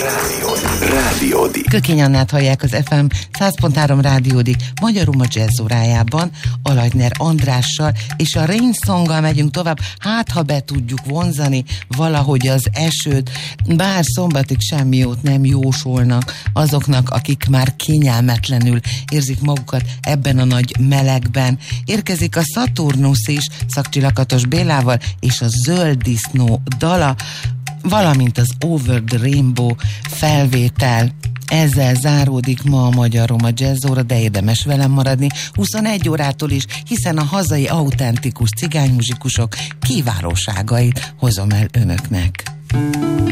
Rádiódik. Kökény Annát hallják az FM 100.3 Rádiódik Magyarul a jazz órájában, Alajtner Andrással és a Rain Songgal megyünk tovább, hát ha be tudjuk vonzani valahogy az esőt, bár szombatig semmi jót nem jósolnak azoknak, akik már kényelmetlenül érzik magukat ebben a nagy melegben. Érkezik a Szaturnusz is Szakcsi Lakatos Bélával és a Zöld Disznó dala, valamint az Over the Rainbow felvétel. Ezzel záródik ma a Magyar Roma Jazz óra, de érdemes velem maradni 21 órától is, hiszen a hazai autentikus cigánymuzsikusok kiválóságait hozom el önöknek.